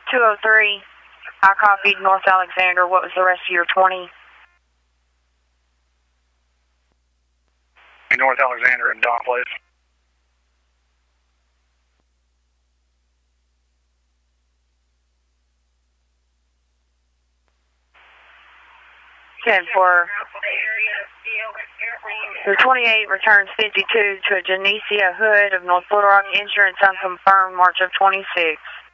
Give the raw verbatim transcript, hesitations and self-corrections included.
two oh three, I copied North Alexander. What was the rest of your twenty? North Alexander and Don Place. ten four. The twenty-eight returns fifty-two to Janicia Hood of North Little Rock Insurance, unconfirmed, March of twenty-six.